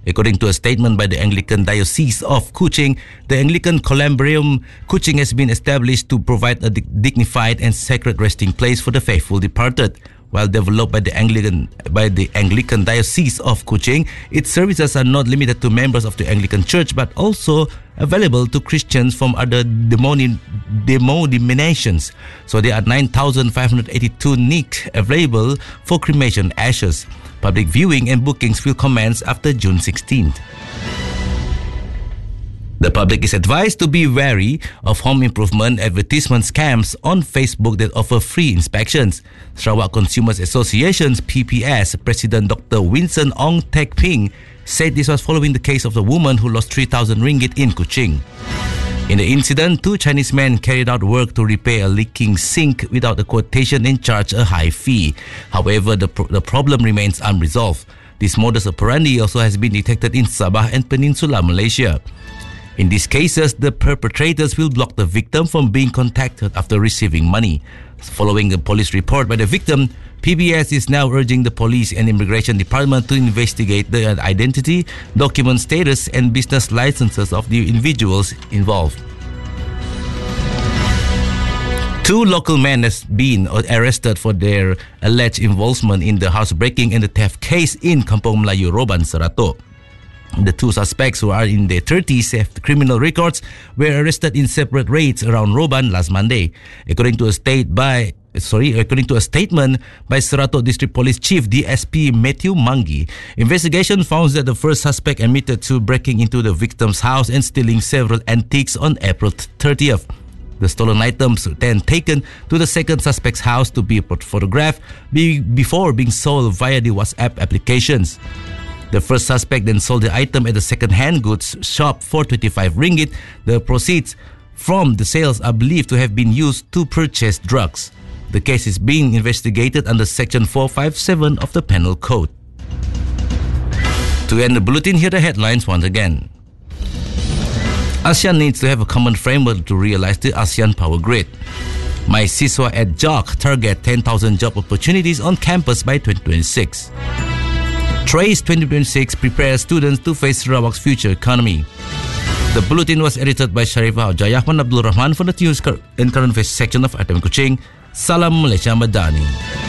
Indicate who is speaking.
Speaker 1: According to a statement by the Anglican Diocese of Kuching, the Anglican Columbarium Kuching has been established to provide a dignified and sacred resting place for the faithful departed. While developed by the Anglican Diocese of Kuching, its services are not limited to members of the Anglican Church but also available to Christians from other denominations. So there are 9,582 niches available for cremation ashes. Public viewing and bookings will commence after June 16th. The public is advised to be wary of home improvement advertisement scams on Facebook that offer free inspections. Sarawak Consumers Association's PPS President Dr. Winston Ong Tek Ping said this was following the case of the woman who lost 3,000 ringgit in Kuching. In the incident, 2 Chinese men carried out work to repair a leaking sink without a quotation and charged a high fee. However, the problem remains unresolved. This modus operandi also has been detected in Sabah and Peninsular Malaysia. In these cases, the perpetrators will block the victim from being contacted after receiving money. Following the police report by the victim, PBS is now urging the police and immigration department to investigate the identity, document status, and business licenses of the individuals involved. 2 local men have been arrested for their alleged involvement in the housebreaking and the theft case in Kampung Melayu, Roban, Serato. The 2 suspects, who are in their 30s, have criminal records, were arrested in separate raids around Roban last Monday. According to a statement by Serato District Police Chief DSP Matthew Mangi, investigation found that the first suspect admitted to breaking into the victim's house and stealing several antiques on April 30th. The stolen items were then taken to the second suspect's house to be photographed before being sold via the WhatsApp applications. The first suspect then sold the item at the second-hand goods shop for 25 ringgit. The proceeds from the sales are believed to have been used to purchase drugs. The case is being investigated under Section 457 of the Penal Code. To end the bulletin, here are the headlines once again. ASEAN needs to have a common framework to realize the ASEAN Power Grid. My Siswa at JOC target 10,000 job opportunities on campus by 2026. TRACE 2026 prepares students to face Sarawak's future economy. The bulletin was edited by Sharifah Jayahman Abdul Rahman for the News and Current Affairs section of RTM Kuching. Salam Malaysia Madani.